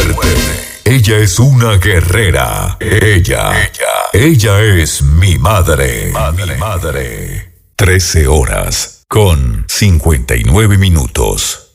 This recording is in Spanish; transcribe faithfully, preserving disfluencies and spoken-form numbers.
fuerte. Ella es una guerrera. Ella, ella, ella es mi madre. Madre, madre. trece horas con cincuenta y nueve minutos.